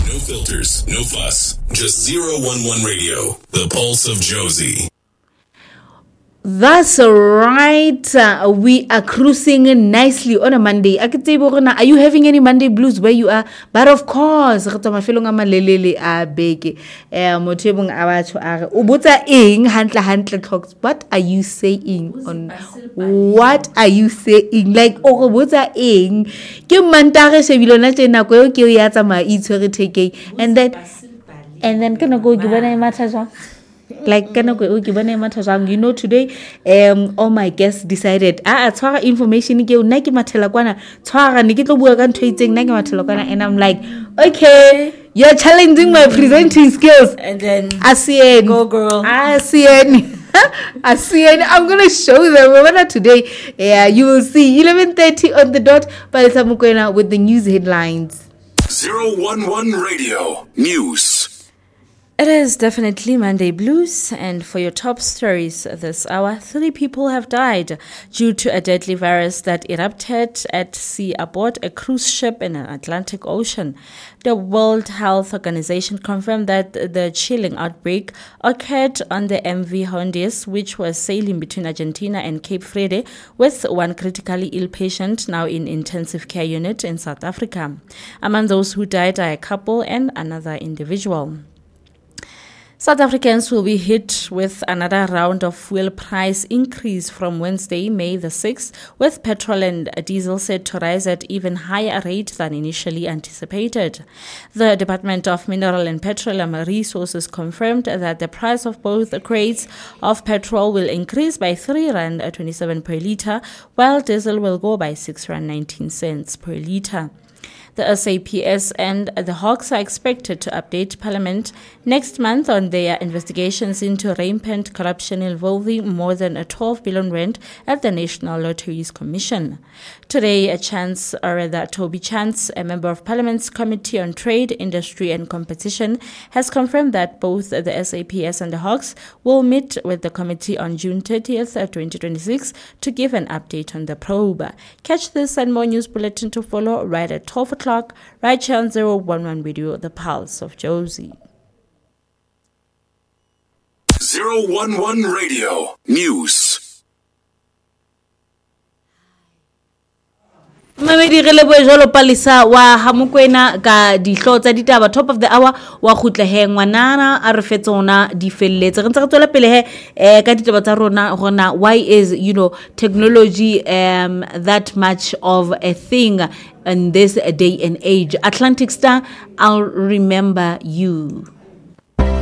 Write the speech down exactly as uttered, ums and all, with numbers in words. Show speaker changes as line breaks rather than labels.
No filters, no fuss. Just zero one one Radio, the pulse of Jozi.
That's right. Uh, we are cruising nicely on a Monday. Are you having any Monday blues where you are? But of course, what are you saying on what are you saying? Like oh what's a ing? And then and then can I go give a matter? Like you know today um all my guests decided ah tshwara information ke nna ke mathela kwana tshwara ne ke tlo bua ka ntho itseng nna ke mathela kwana and I'm like okay you're challenging my presenting skills
and then
Asien
go girl
Asien Asien I'm gonna show them remember today yeah you will see eleven thirty on the dot by the time with the news headlines.
Zero one one Radio News.
It is definitely Monday Blues, and for your top stories this hour, three people have died due to a deadly virus that erupted at sea aboard a cruise ship in the Atlantic Ocean. The World Health Organization confirmed that the chilling outbreak occurred on the M V Hondius, which was sailing between Argentina and Cape Verde, with one critically ill patient now in intensive care unit in South Africa. Among those who died are a couple and another individual. South Africans will be hit with another round of fuel price increase from Wednesday, May the sixth, with petrol and diesel set to rise at even higher rate than initially anticipated. The Department of Mineral and Petroleum Resources confirmed that the price of both grades of petrol will increase by three rand twenty-seven per litre, while diesel will go by six rand nineteen cents per litre. The S A P S and the Hawks are expected to update Parliament next month on their investigations into rampant corruption involving more than twelve billion rand at the National Lotteries Commission. Today, a Chance, or rather Toby Chance, a member of Parliament's Committee on Trade, Industry and Competition, has confirmed that both the S A P S and the Hawks will meet with the committee on June thirtieth, twenty twenty-six to give an update on the probe. Catch this and more news bulletin to follow right at twelve o'clock. Right here on zero one one Radio, the pulse of Jozi.
zero one one Radio News.
Mamedi re leboe jalo palisa wa Hamokwena ka dihlo tsa ditaba top of the hour wa khutla he ngwanana a re fetsona di felletse re ntse re tswela pele he eh ka ditaba tsa rona rona why is you know technology um that much of a thing in this day and age. Atlantic Star, I'll remember you.